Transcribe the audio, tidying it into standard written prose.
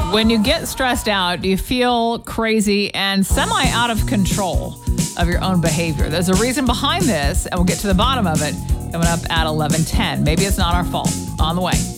When you get stressed out, do you feel crazy and semi out of control of your own behavior? There's a reason behind this, and we'll get to the bottom of it coming up at 11:10. Maybe it's not our fault. On the way.